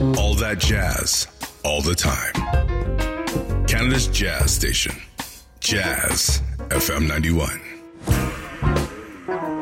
All that jazz, all the time. Canada's jazz station. Jazz FM 91.